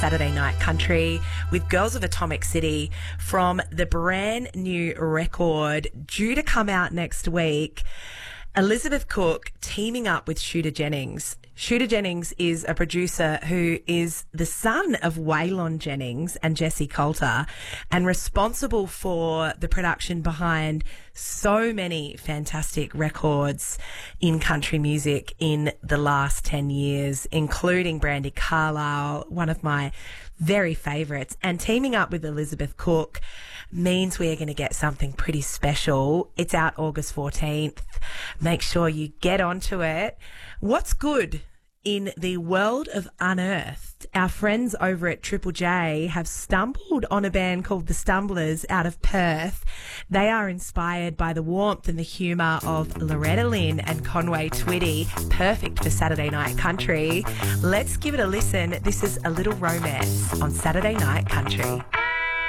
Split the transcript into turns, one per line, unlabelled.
Saturday Night Country with Girls of Atomic City from the brand new record due to come out next week. Elizabeth Cook teaming up with Shooter Jennings. Shooter Jennings is a producer who is the son of Waylon Jennings and Jessie Coulter and responsible for the production behind so many fantastic records in country music in the last 10 years, including Brandi Carlile, one of my very favourites. And teaming up with Elizabeth Cook means we are going to get something pretty special. It's out August 14th. Make sure you get onto it. What's good in the world of Unearthed? Our friends over at Triple J have stumbled on a band called The Stumblers out of Perth. They are inspired by the warmth and the humour of Loretta Lynn and Conway Twitty. Perfect for Saturday Night Country. Let's give it a listen. This is A Little Romance on Saturday Night Country.